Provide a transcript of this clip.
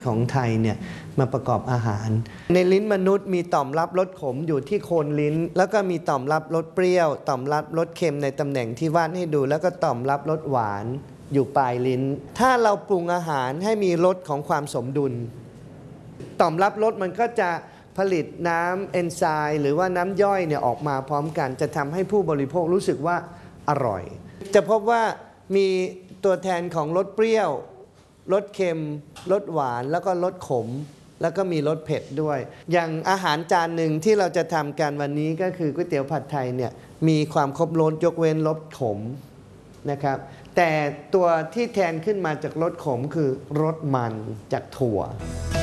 ของไทยเนี่ยมาประกอบอาหารในลิ้นมนุษย์มีต่อมรับรสขมอยู่ที่โคนลิ้นแล้วก็มีต่อมรับรสเปรี้ยวต่อมรับรสเค็มในตำแหน่งที่วาดให้ดูแล้วก็ต่อมรับรสหวานอยู่ปลายลิ้นถ้าเราปรุงอาหารให้มีรสของความสมดุลต่อมรับรสมันก็จะผลิตน้ำเอนไซม์หรือว่าน้ำย่อยเนี่ยออกมาพร้อมกันจะทำให้ผู้บริโภครู้สึกว่าอร่อยจะพบว่ามีตัวแทนของรสเปรี้ยวรสเค็มรสหวานแล้วก็รสขมแล้วก็มีรสเผ็ดด้วยอย่างอาหารจานหนึ่งที่เราจะทำกันวันนี้ก็คือก๋วยเตี๋ยวผัดไทยเนี่ยมีความครบรสยกเว้นรสขมนะครับแต่ตัวที่แทนขึ้นมาจากรสขมคือรสมันจากถั่ว